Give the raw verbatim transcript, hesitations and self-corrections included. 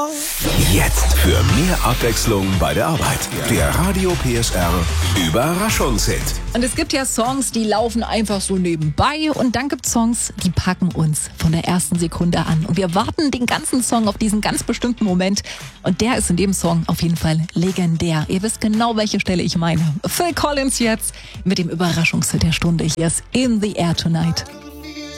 Jetzt für mehr Abwechslung bei der Arbeit. Der Radio P S R Überraschungshit. Und es gibt ja Songs, die laufen einfach so nebenbei. Und dann gibt es Songs, die packen uns von der ersten Sekunde an. Und wir warten den ganzen Song auf diesen ganz bestimmten Moment. Und der ist in dem Song auf jeden Fall legendär. Ihr wisst genau, welche Stelle ich meine. Phil Collins jetzt mit dem Überraschungshit der Stunde. Hier ist In the Air Tonight.